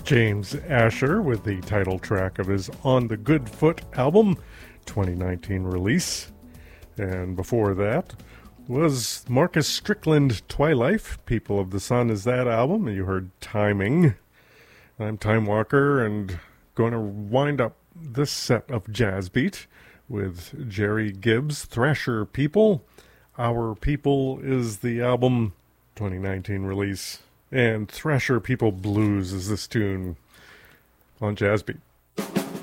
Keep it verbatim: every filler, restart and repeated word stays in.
James Asher with the title track of his On the Good Foot album, twenty nineteen release. And before that was Marcus Strickland, Twilife. People of the Sun is that album. You heard Timing. I'm Time Walker and going to wind up this set of Jazz Beat with Jerry Gibbs, Thrasher People. Our People is the album, twenty nineteen release. And Thrasher People Blues is this tune on Jazz Beat.